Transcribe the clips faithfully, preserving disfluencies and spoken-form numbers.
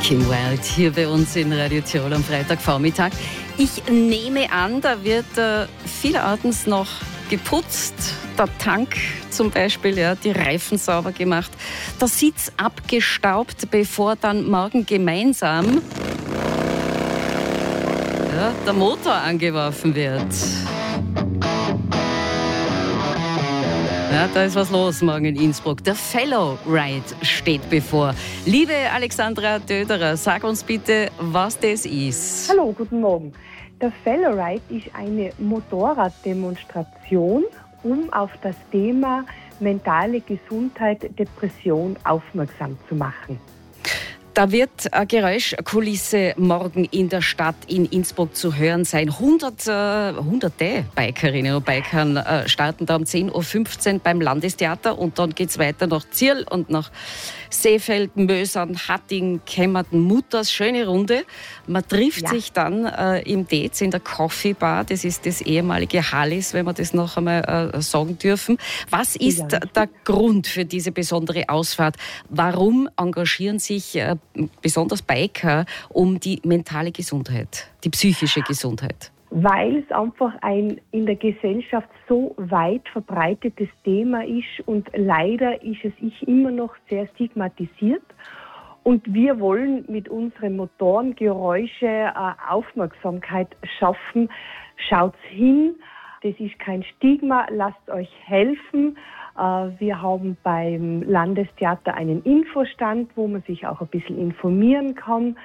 Kim Wilde hier bei uns in Radio Tirol am Freitagvormittag. Ich nehme an, da wird äh, vielerorts noch geputzt, der Tank zum Beispiel, ja, die Reifen sauber gemacht, der Sitz abgestaubt, bevor dann morgen gemeinsam ja, der Motor angeworfen wird. Ja, da ist was los morgen in Innsbruck. Der Fellow Ride steht bevor. Liebe Alexandra Döderer, sag uns bitte, was das ist. Hallo, guten Morgen. Der Fellow Ride ist eine Motorraddemonstration, um auf das Thema mentale Gesundheit, Depression aufmerksam zu machen. Da wird eine Geräuschkulisse morgen in der Stadt in Innsbruck zu hören sein. Hundert, äh, hunderte Bikerinnen und Bikern äh, starten da um zehn Uhr fünfzehn beim Landestheater und dann geht es weiter nach Zierl und nach Seefeld, Mösern, Hatting, Kemmerten, Mutters. Schöne Runde. Man trifft ja. sich dann äh, im Dez in der Coffee Bar. Das ist das ehemalige Hallis, wenn wir das noch einmal äh, sagen dürfen. Was ist ja. der Grund für diese besondere Ausfahrt? Warum engagieren sich äh, besonders Biker um die mentale Gesundheit, die psychische Gesundheit? Weil es einfach ein in der Gesellschaft so weit verbreitetes Thema ist und leider ist es ich immer noch sehr stigmatisiert. Und wir wollen mit unseren Motoren Geräusche äh, Aufmerksamkeit schaffen. Schaut's hin, das ist kein Stigma, lasst euch helfen. Wir haben beim Landestheater einen Infostand, wo man sich auch ein bisschen informieren kann.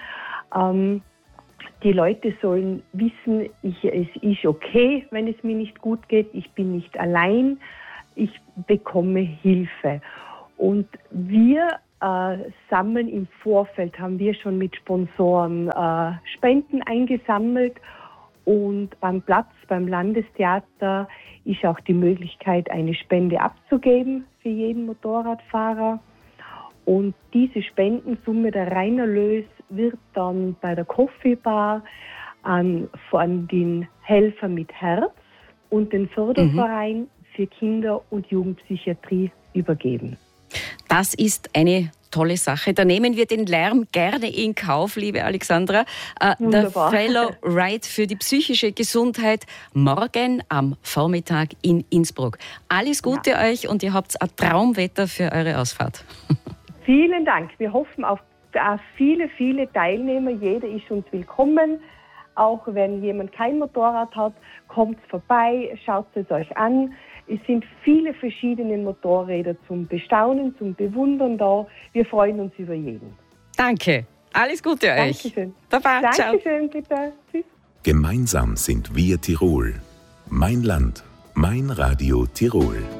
Die Leute sollen wissen, ich, es ist okay, wenn es mir nicht gut geht. Ich bin nicht allein. Ich bekomme Hilfe. Und wir äh, sammeln im Vorfeld, haben wir schon mit Sponsoren äh, Spenden eingesammelt. Und beim Platz, beim Landestheater ist auch die Möglichkeit, eine Spende abzugeben für jeden Motorradfahrer. Und diese Spendensumme, der Reinerlös, wird dann bei der Coffee Bar an, an den Helfer mit Herz und den Förderverein mhm. für Kinder- und Jugendpsychiatrie übergeben. Das ist eine tolle Sache. Da nehmen wir den Lärm gerne in Kauf, liebe Alexandra. Äh, der Fellow Ride für die psychische Gesundheit morgen am Vormittag in Innsbruck. Alles Gute ja. euch und ihr habt ein Traumwetter für eure Ausfahrt. Vielen Dank. Wir hoffen auf viele, viele Teilnehmer. Jeder ist uns willkommen. Auch wenn jemand kein Motorrad hat, kommt vorbei, schaut es euch an. Es sind viele verschiedene Motorräder zum Bestaunen, zum Bewundern da. Wir freuen uns über jeden. Danke. Alles Gute euch. Dankeschön. Baba, Dankeschön, bitte. Tschüss. Gemeinsam sind wir Tirol. Mein Land, mein Radio Tirol.